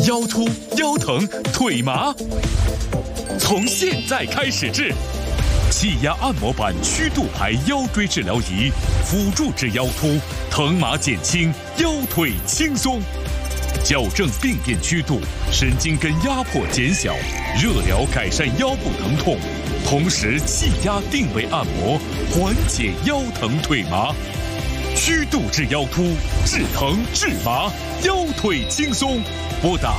腰突、腰疼、腿麻，从现在开始治。气压按摩板曲度牌腰椎治疗仪，辅助治腰突，疼麻减轻，腰腿轻松，矫正病变曲度，神经根压迫减小，热疗改善腰部疼痛，同时气压定位按摩，缓解腰疼腿麻。曲度治腰突，治疼治麻，腰腿轻松。拨打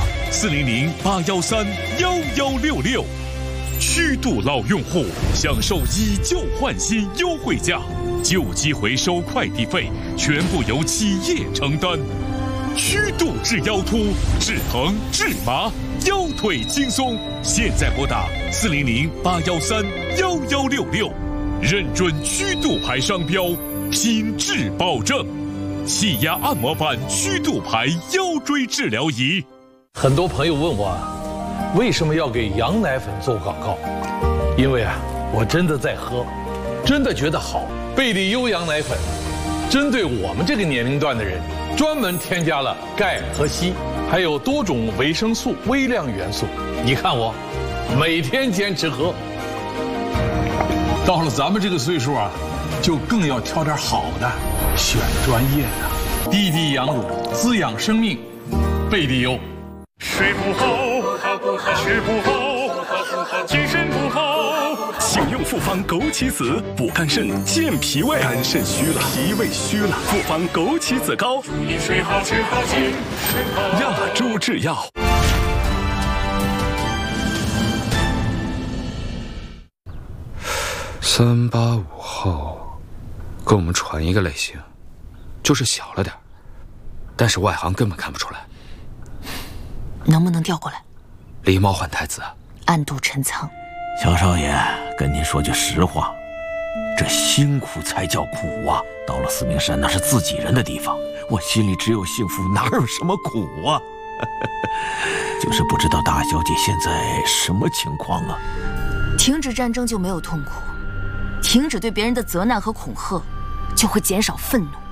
400-813-1166。曲度老用户享受以旧换新优惠价，旧机回收快递费全部由企业承担。曲度治腰突，治疼治麻，腰腿轻松。现在拨打400-813-1166，认准曲度牌商标，品质保证。气压按摩板曲度牌腰椎治疗仪。 很多朋友问我，为什么要给羊奶粉做广告？因为我真的在喝，真的觉得好。贝利优羊奶粉，针对我们这个年龄段的人，专门添加了钙和硒，还有多种维生素、微量元素。你看我，每天坚持喝。 到了咱们这个岁数就更要挑点好的，选专业的。滴滴羊乳，滋养生命，贝利优。 睡不好，吃不好，精神不好，请用复方枸杞子补肝肾、健脾胃。肝肾虚了，脾胃虚了，复方枸杞子膏。注意睡好，吃好，精神好。亚洲制药。 385号，跟我们传一个类型，就是小了点，但是外行根本看不出来。 能不能调过来？ 狸猫换太子， 暗度陈仓。 小少爷，跟您说句实话，这辛苦才叫苦啊！到了四明山，那是自己人的地方，我心里只有幸福，哪有什么苦啊？就是不知道大小姐现在什么情况啊？ 停止战争就没有痛苦，停止对别人的责难和恐吓，就会减少愤怒。